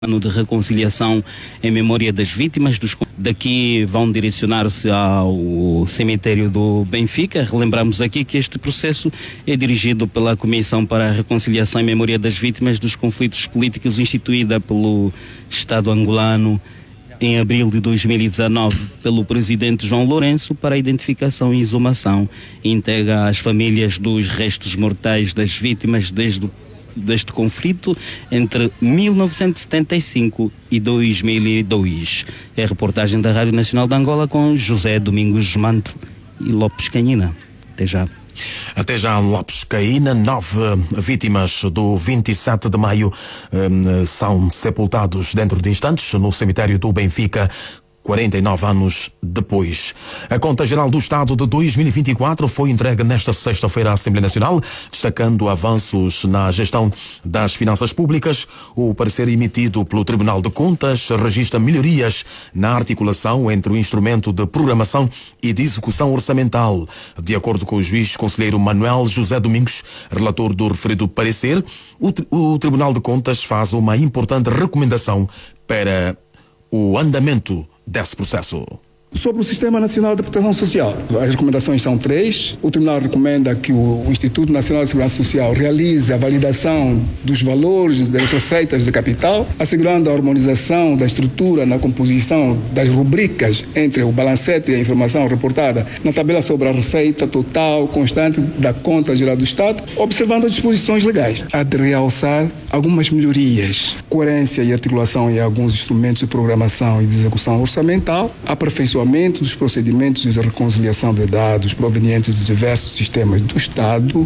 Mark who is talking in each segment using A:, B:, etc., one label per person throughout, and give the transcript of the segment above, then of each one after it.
A: ano de reconciliação em memória das vítimas daqui vão direcionar-se ao cemitério do Benfica. Relembramos aqui que este processo é dirigido pela Comissão para a Reconciliação em Memória das Vítimas dos Conflitos Políticos, instituída pelo Estado angolano em abril de 2019 pelo presidente João Lourenço, para a identificação e exumação e entrega às famílias dos restos mortais das vítimas deste conflito entre 1975 e 2002. É a reportagem da Rádio Nacional de Angola com José Domingos Mante e Lopes Canhina. Até já.
B: Até já, Lopes Caína. 9 vítimas do 27 de maio são sepultados dentro de instantes no cemitério do Benfica, 49 anos depois. A Conta Geral do Estado de 2024 foi entregue nesta sexta-feira à Assembleia Nacional, destacando avanços na gestão das finanças públicas. O parecer emitido pelo Tribunal de Contas registra melhorias na articulação entre o instrumento de programação e de execução orçamental. De acordo com o juiz conselheiro Manuel José Domingos, relator do referido parecer, o Tribunal de Contas faz uma importante recomendação para o andamento desse processo.
C: Sobre o Sistema Nacional de Proteção Social, as recomendações são 3. O Tribunal recomenda que o Instituto Nacional de Segurança Social realize a validação dos valores das receitas de capital, assegurando a harmonização da estrutura na composição das rubricas entre o balancete e a informação reportada na tabela sobre a receita total constante da Conta Geral do Estado, observando as disposições legais. Há de realçar algumas melhorias, coerência e articulação em alguns instrumentos de programação e de execução orçamental, aperfeiçoamento dos procedimentos de reconciliação de dados provenientes de diversos sistemas do Estado.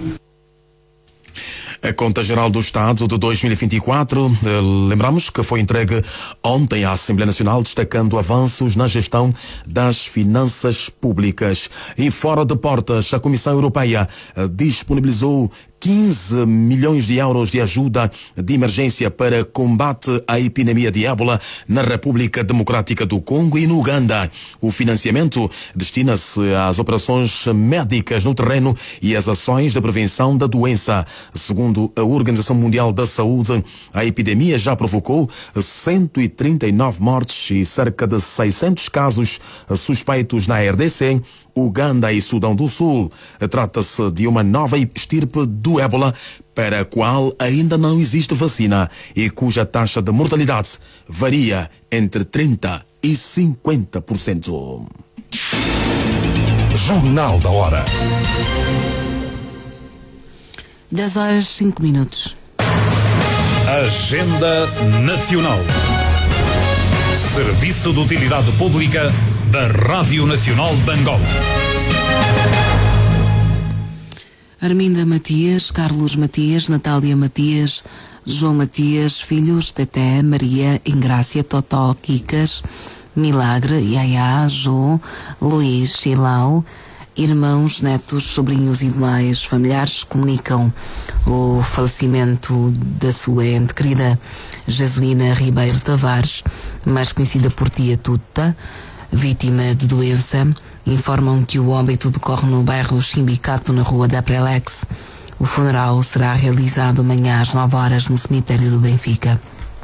B: A Conta Geral do Estado de 2024, lembramos que foi entregue ontem à Assembleia Nacional, destacando avanços na gestão das finanças públicas. E fora de portas, a Comissão Europeia disponibilizou 15 milhões de euros de ajuda de emergência para combate à epidemia de ébola na República Democrática do Congo e no Uganda. O financiamento destina-se às operações médicas no terreno e às ações de prevenção da doença. Segundo a Organização Mundial da Saúde, a epidemia já provocou 139 mortes e cerca de 600 casos suspeitos na RDC, Uganda e Sudão do Sul. Trata-se de uma nova estirpe do ébola para a qual ainda não existe vacina e cuja taxa de mortalidade varia entre 30% e 50%.
D: Jornal da Hora.
E: 10 horas 5 minutos.
D: Agenda Nacional. Serviço de Utilidade Pública da Rádio Nacional de Angola.
E: Arminda Matias, Carlos Matias, Natália Matias, João Matias, filhos, Teté, Maria, Ingrácia, Totó, Quicas, Milagre, Yaya, Jô, Luís, Chilau, irmãos, netos, sobrinhos e demais familiares comunicam o falecimento da sua ente querida Jesuína Ribeiro Tavares, mais conhecida por Tia Tuta, vítima de doença. Informam que o óbito decorre no bairro Chimbicato, na rua da Prelex. O funeral será realizado amanhã às 9 horas no cemitério do Benfica.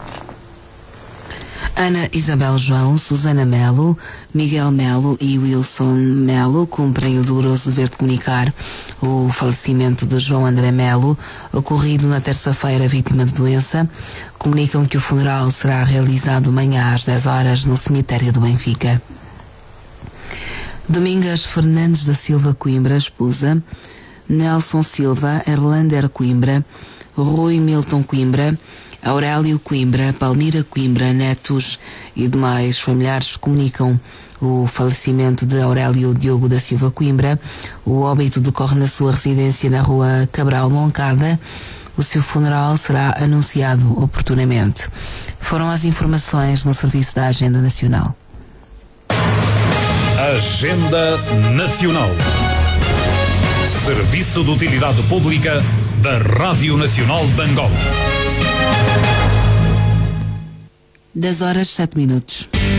E: Ana Isabel João, Susana Melo, Miguel Melo e Wilson Melo cumprem o doloroso dever de comunicar o falecimento de João André Melo, ocorrido na terça-feira, vítima de doença. Comunicam que o funeral será realizado amanhã às 10 horas no cemitério do Benfica. Domingas Fernandes da Silva Coimbra, esposa, Nelson Silva, Erlander Coimbra, Rui Milton Coimbra, Aurélio Coimbra, Palmira Coimbra, netos e demais familiares comunicam o falecimento de Aurélio Diogo da Silva Coimbra. O óbito decorre na sua residência na rua Cabral Moncada. O seu funeral será anunciado oportunamente. Foram as informações no serviço da Agenda Nacional.
D: Agenda Nacional. Serviço de Utilidade Pública da Rádio Nacional de Angola.
E: 10 horas 7 minutos.